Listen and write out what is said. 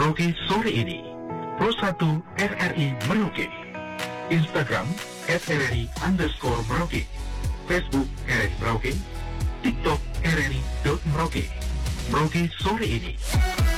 Merauke sore ini. Pro 1 RRI Merauke. Instagram @RRI_Merauke. Facebook RRI Merauke. TikTok RRI.Merauke. Merauke sore ini.